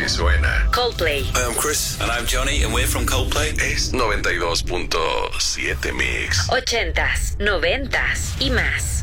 Así suena. Coldplay. Hi, I'm Chris. And I'm Johnny, and we're from Coldplay. Es 92.7 Mix. 80s, 90s y más.